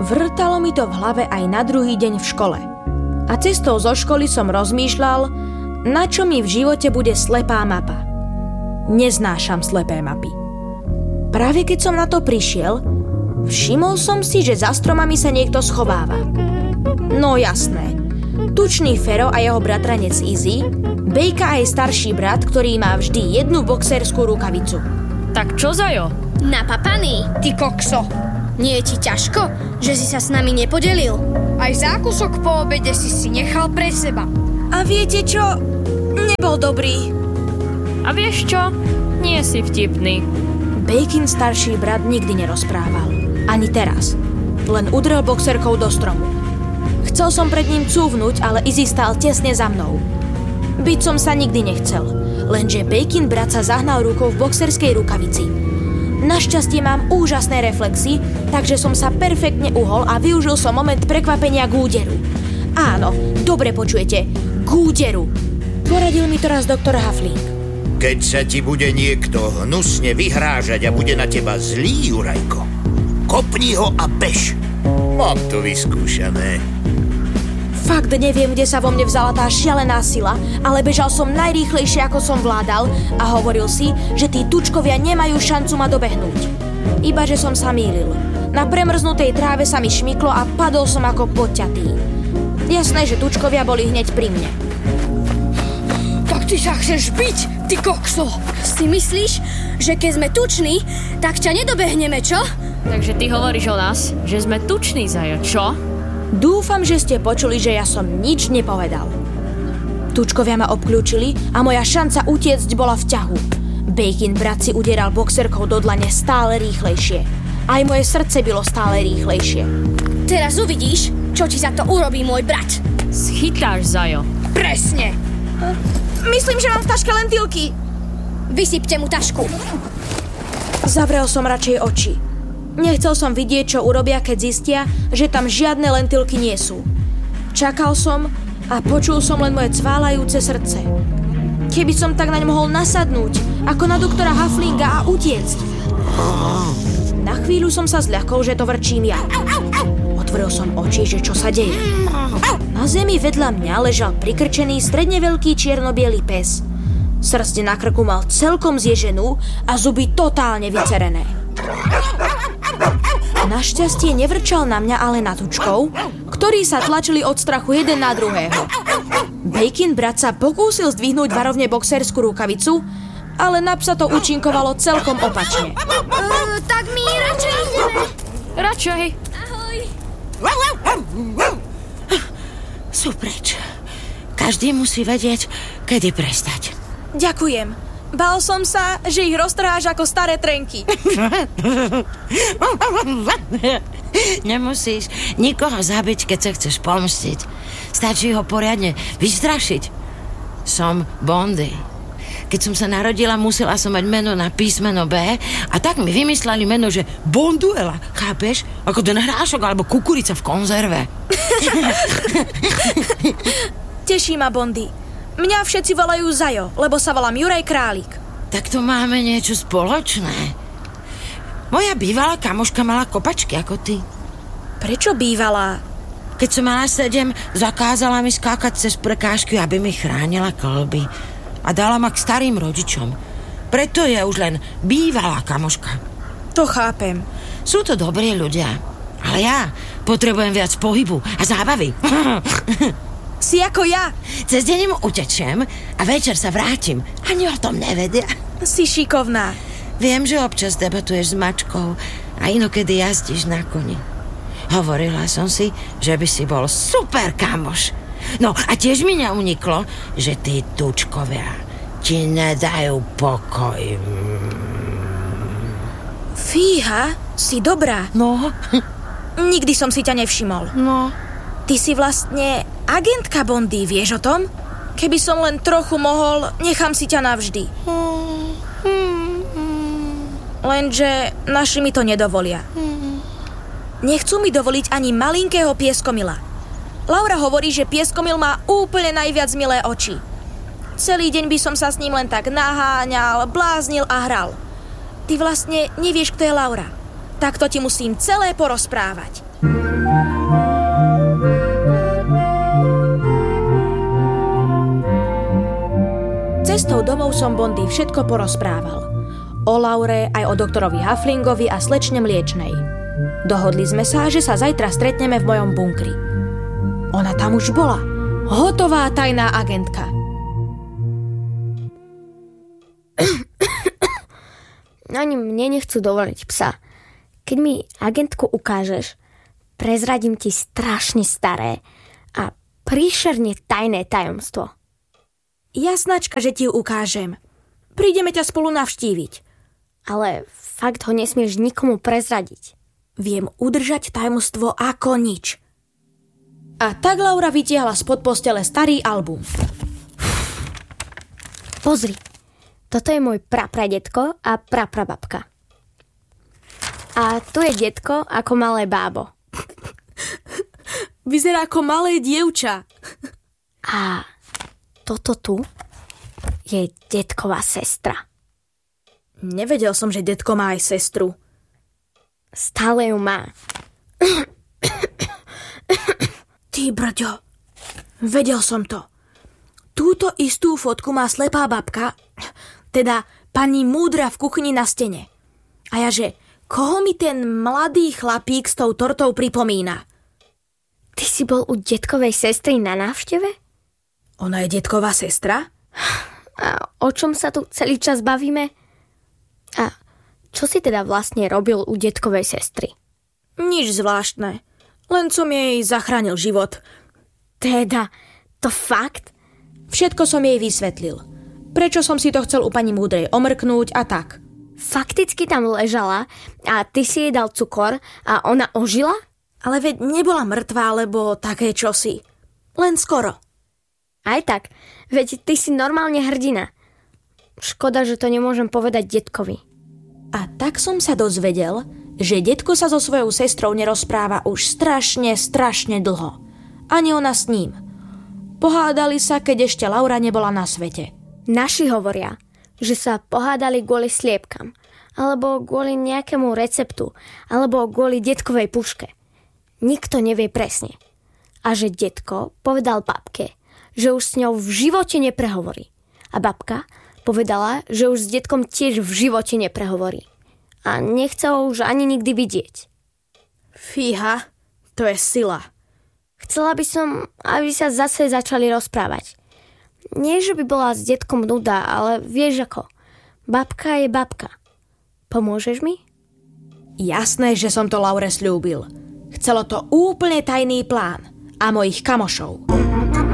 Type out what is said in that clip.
Vrtalo mi to v hlave aj na druhý deň v škole. A cestou zo školy som rozmýšľal, na čo mi v živote bude slepá mapa. Neznášam slepé mapy. Práve keď som na to prišiel, všimol som si, že za stromami sa niekto schováva. No jasné. Tučný Fero a jeho bratranec Izzy, Bejka a jej starší brat, ktorý má vždy jednu boxerskú rukavicu. Tak čo, Zajo? Napapaný, ty kokso. Nie je ti ťažko, že si sa s nami nepodelil? Aj zákusok po obede si nechal pre seba. A viete čo? Nebol dobrý. A vieš čo? Nie si vtipný. Bejkin starší brat nikdy nerozprával. Ani teraz. Len udrel boxerkou do stromu. Chcel som pred ním cúvnuť, ale Izzy stál tesne za mnou. Byť som sa nikdy nechcel, lenže Bejkin brat sa zahnal rukou v boxerskej rukavici. Našťastie mám úžasné reflexy, takže som sa perfektne uhol a využil som moment prekvapenia k úderu. Áno, dobre počujete, k úderu. Poradil mi to raz doktor Huffling. Keď sa ti bude niekto hnusne vyhrážať a bude na teba zlý, Jurajko, kopni ho a bež. Mám to vyskúšané. Fakt neviem, kde sa vo mne vzala tá šialená sila, ale bežal som najrýchlejšie, ako som vládal a hovoril si, že tí tučkovia nemajú šancu ma dobehnúť. Iba, že som sa mýlil. Na premrznutej tráve sa mi šmyklo a padol som ako podťatý. Jasné, že tučkovia boli hneď pri mne. Tak ty sa chceš byť, ty kokso. Si myslíš, že keď sme tuční, tak ťa nedobehneme, čo? Takže ty hovoríš o nás, že sme tuční, Zajo, čo? Dúfam, že ste počuli, že ja som nič nepovedal. Tučkovia ma obklúčili a moja šanca utiecť bola v ťahu. Bejkin brat si udieral boxerkou do dlane stále rýchlejšie. Aj moje srdce bylo stále rýchlejšie. Teraz uvidíš, čo ti za to urobí môj brat. Schytáš, Zajo. Presne. Myslím, že mám v taške lentilky. Vysypte mu tašku. Zavrel som radšej oči. Nechcel som vidieť, čo urobia, keď zistia, že tam žiadne lentilky nie sú. Čakal som a počul som len moje cválajúce srdce. Keby som tak naň mohol nasadnúť, ako na doktora Hufflinga a utiecť. Na chvíľu som sa zľakol, že to vrčím ja. Otvoril som oči, že čo sa deje. Na zemi vedľa mňa ležal prikrčený stredne veľký čierno-biely pes. Srsť na krku mal celkom zježenú a zuby totálne vycerené. Našťastie nevrčal na mňa, ale na tučkov, ktorí sa tlačili od strachu jeden na druhého. Bejkin brat sa pokúsil zdvihnúť varovne boxerskú rukavicu, ale na psa to účinkovalo celkom opačne. Tak my radšej ideme. Radšej. Ahoj. Sú preč. Každý musí vedieť, kedy prestať. Ďakujem. Bál som sa, že ich roztrháš ako staré trenky. Nemusíš nikoho zabiť, keď sa chceš pomstiť. Stačí ho poriadne vystrašiť. Som Bondy. Keď som sa narodila, musela som mať meno na písmeno B a tak mi vymysleli meno, že Bonduela, chápeš? Ako ten hrášok alebo kukurica v konzerve. Teší ma, Bondy. Mňa všetci volajú Zajo, lebo sa volám Juraj Králik. Tak to máme niečo spoločné. Moja bývalá kamoška mala kopačky ako ty. Prečo bývalá? Keď som mala 7, zakázala mi skákať cez prekážky, aby mi chránila kĺby. A dala ma k starým rodičom. Preto je už len bývalá kamoška. To chápem. Sú to dobrí ľudia. Ale ja potrebujem viac pohybu a zábavy. Si ako ja. Cez deň mu utečiem a večer sa vrátim. Ani o tom nevedia. Si šikovná. Viem, že občas debatuješ s mačkou a inokedy jazdíš na koni. Hovorila som si, že by si bol super kamoš. No a tiež mi neuniklo, že tí tučkovia ti nedajú pokoj. Fíha, si dobrá. No? Nikdy som si ťa nevšimol. No. Ty si vlastne agentka Bondy, vieš o tom? Keby som len trochu mohol, nechám si ťa navždy. Lenže naši mi to nedovolia. Nechcú mi dovoliť ani malinkého pieskomila. Laura hovorí, že pieskomil má úplne najviac milé oči. Celý deň by som sa s ním len tak naháňal, bláznil a hral. Ty vlastne nevieš, kto je Laura. Tak to ti musím celé porozprávať. Cestou domov som Bondy všetko porozprával. O Laure, aj o doktorovi Hufflingovi a slečne Mliečnej. Dohodli sme sa, že sa zajtra stretneme v mojom bunkri. Ona tam už bola. Hotová tajná agentka. Ani mne nechcú dovoliť psa. Keď mi agentku ukážeš, prezradím ti strašne staré a príšerne tajné tajomstvo. Jasnačka, že ti ju ukážem. Prídeme ťa spolu navštíviť. Ale fakt ho nesmieš nikomu prezradiť. Viem udržať tajomstvo ako nič. A tak Laura vytiahla spod postele starý album. Pozri, toto je môj prapradetko a praprababka. A tu je detko ako malé bábo. Vyzerá ako malé dievča. A toto tu je detková sestra. Nevedel som, že detko má aj sestru. Stále ju má. Ty brďo, vedel som to. Túto istú fotku má slepá babka, teda pani múdra v kuchyni na stene. A ja že, koho mi ten mladý chlapík s tou tortou pripomína? Ty si bol u detkovej sestry na návšteve? Ona je detková sestra? A o čom sa tu celý čas bavíme? A čo si teda vlastne robil u detkovej sestry? Nič zvláštne. Len som jej zachránil život. Teda, to fakt? Všetko som jej vysvetlil. Prečo som si to chcel u pani múdrej omrknúť a tak. Fakticky tam ležala a ty si jej dal cukor a ona ožila? Ale veď nebola mŕtva, alebo také čosi. Len skoro. Aj tak, veď ty si normálne hrdina. Škoda, že to nemôžem povedať detkovi. A tak som sa dozvedel, že detko sa so svojou sestrou nerozpráva už strašne dlho. Ani ona s ním. Pohádali sa, keď ešte Laura nebola na svete. Naši hovoria, že sa pohádali kvôli sliepkam, alebo kvôli nejakému receptu, alebo kvôli detkovej puške. Nikto nevie presne. A že detko povedal babke, že už s ňou v živote neprehovorí. A babka povedala, že už s detkom tiež v živote neprehovorí. A nechce ho už ani nikdy vidieť. Fíha, to je sila. Chcela by som, aby sa zase začali rozprávať. Nie, že by bola s detkom nuda, ale vieš ako. Babka je babka. Pomôžeš mi? Jasné, že som to Laure sľúbil. Chcelo to úplne tajný plán. A mojich kamošov.